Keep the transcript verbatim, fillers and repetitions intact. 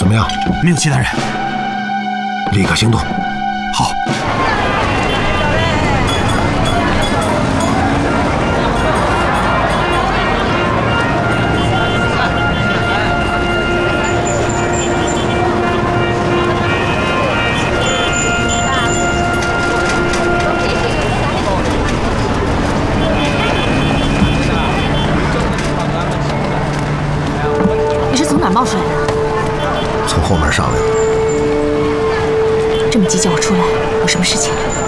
怎么样？ 没有其他人。 立刻行动。 好。 从哪儿冒出来的？ 从后门上来的。 这么急叫我出来，有什么事情？